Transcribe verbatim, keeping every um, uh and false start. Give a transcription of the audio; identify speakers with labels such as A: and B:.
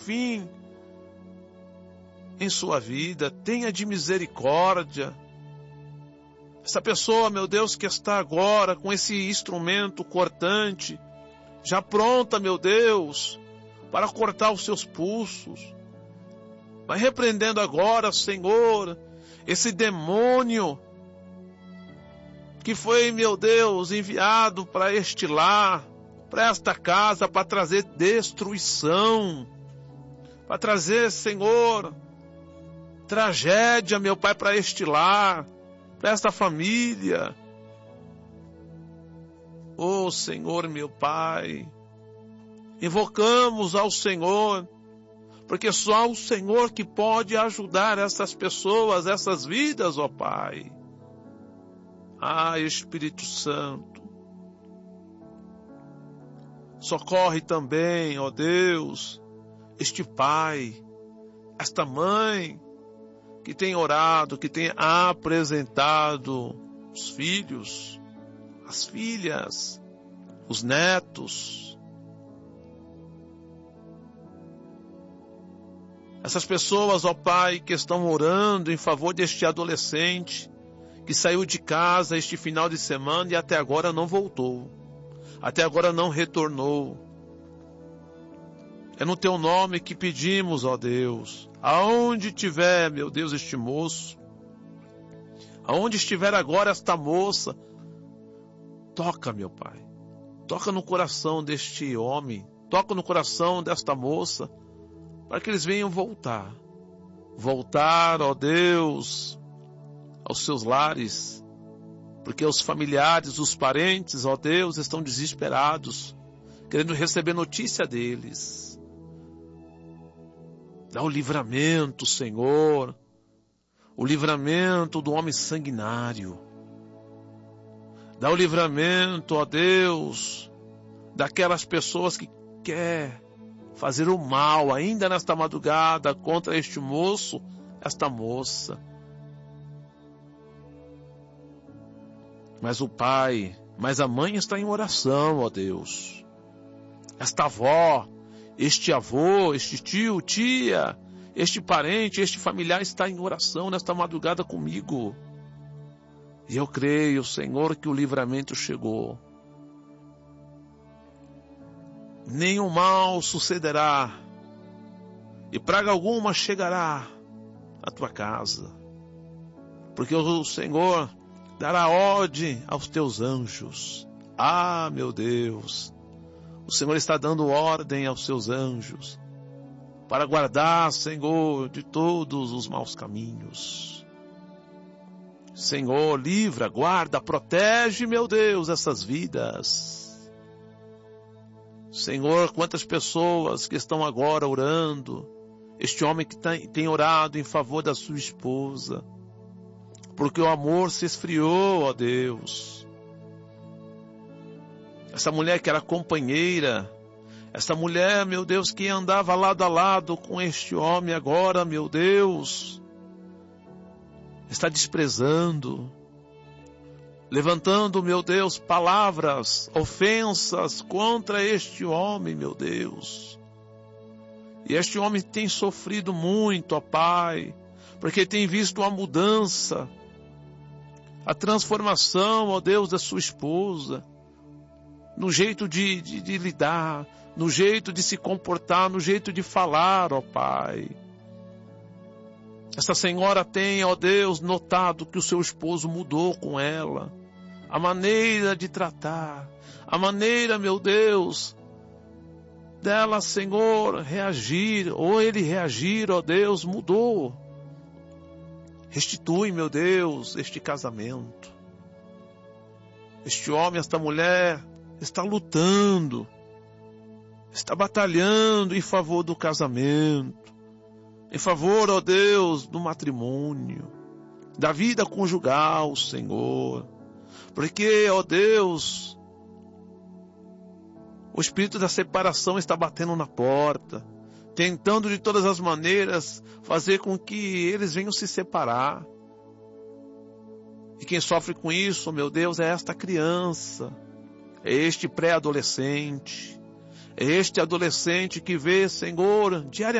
A: fim em sua vida. Tenha de misericórdia. Essa pessoa, meu Deus, que está agora com esse instrumento cortante, já pronta, meu Deus, para cortar os seus pulsos. Vai repreendendo agora, Senhor, esse demônio que foi, meu Deus, enviado para este lar, para esta casa, para trazer destruição, para trazer, Senhor, tragédia, meu Pai, para este lar, para esta família. Oh, Senhor, meu Pai, invocamos ao Senhor, porque só o Senhor que pode ajudar essas pessoas, essas vidas, ó Pai. Ah, Espírito Santo, socorre também, ó Deus, este pai, esta mãe, que tem orado, que tem apresentado os filhos, as filhas, os netos. Essas pessoas, ó Pai, que estão orando em favor deste adolescente, que saiu de casa este final de semana e até agora não voltou. Até agora não retornou. É no Teu nome que pedimos, ó Deus, aonde tiver, meu Deus, este moço, aonde estiver agora esta moça, toca, meu Pai, toca no coração deste homem, toca no coração desta moça, para que eles venham voltar, voltar, ó Deus, aos seus lares, porque os familiares, os parentes, ó Deus, estão desesperados, querendo receber notícia deles. Dá o livramento, Senhor, o livramento do homem sanguinário. Dá o livramento, ó Deus, daquelas pessoas que quer fazer o mal ainda nesta madrugada contra este moço, esta moça. Mas o pai, mas a mãe está em oração, ó Deus. Esta avó, este avô, este tio, tia, este parente, este familiar está em oração nesta madrugada comigo. E eu creio, Senhor, que o livramento chegou. Nenhum mal sucederá, e praga alguma chegará à tua casa, porque o Senhor dará ordem aos teus anjos. Ah, meu Deus, o Senhor está dando ordem aos seus anjos para guardar, Senhor, de todos os maus caminhos. Senhor, livra, guarda, protege, meu Deus, essas vidas. Senhor, quantas pessoas que estão agora orando, este homem que tem orado em favor da sua esposa, porque o amor se esfriou, ó Deus. Essa mulher que era companheira, essa mulher, meu Deus, que andava lado a lado com este homem agora, meu Deus, está desprezando, levantando, meu Deus, palavras, ofensas contra este homem, meu Deus. E este homem tem sofrido muito, ó Pai, porque tem visto a mudança, a transformação, ó Deus, da sua esposa, no jeito de, de, de lidar, no jeito de se comportar, no jeito de falar, ó Pai. Essa senhora tem, ó Deus, notado que o seu esposo mudou com ela, a maneira de tratar, a maneira, meu Deus, dela, Senhor, reagir, ou ele reagir, ó Deus, mudou. Restitui, meu Deus, este casamento. Este homem, esta mulher, está lutando, está batalhando em favor do casamento, em favor, ó Deus, do matrimônio, da vida conjugal, Senhor. Porque, ó Deus, o espírito da separação está batendo na porta, tentando de todas as maneiras fazer com que eles venham se separar. E quem sofre com isso, meu Deus, é esta criança, é este pré-adolescente, é este adolescente que vê, Senhor, diariamente